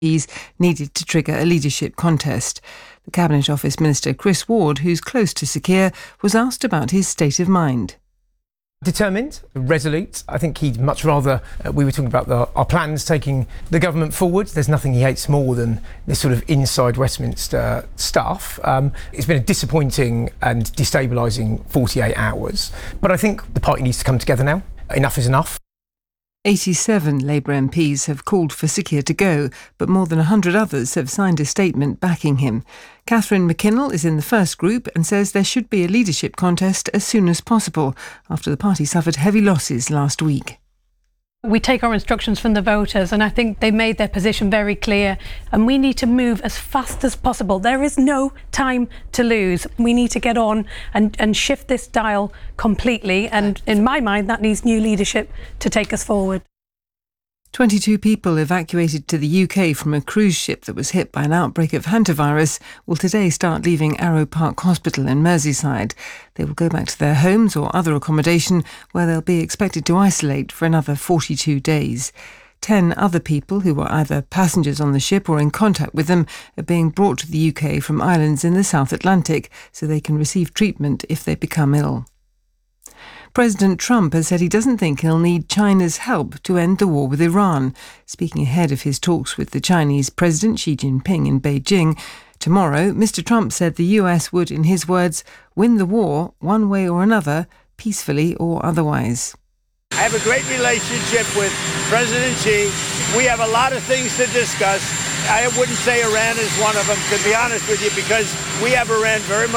needed to trigger a leadership contest. The Cabinet Office Minister Chris Ward, who's close to Sir Keir, was asked about his state of mind. Determined, resolute. I think he'd much rather, we were talking about our plans taking the government forward. There's nothing he hates more than this sort of inside Westminster stuff. It's been a disappointing and destabilising 48 hours. But I think the party needs to come together now. Enough is enough. 87 Labour MPs have called for Sir Keir to go, but more than 100 others have signed a statement backing him. Catherine McKinnell is in the first group and says there should be a leadership contest as soon as possible, after the party suffered heavy losses last week. We take our instructions from the voters, and I think they made their position very clear, and we need to move as fast as possible. There is no time to lose. We need to get on and shift this dial completely, and in my mind that needs new leadership to take us forward. 22 people evacuated to the UK from a cruise ship that was hit by an outbreak of hantavirus will today start leaving Arrow Park Hospital in Merseyside. They will go back to their homes or other accommodation where they'll be expected to isolate for another 42 days. 10 other people who were either passengers on the ship or in contact with them are being brought to the UK from islands in the South Atlantic so they can receive treatment if they become ill. President Trump has said he doesn't think he'll need China's help to end the war with Iran. Speaking ahead of his talks with the Chinese President Xi Jinping in Beijing tomorrow, Mr. Trump said the US would, in his words, win the war one way or another, peacefully or otherwise. I have a great relationship with President Xi. We have a lot of things to discuss. I wouldn't say Iran is one of them, to be honest with you, because we have Iran very much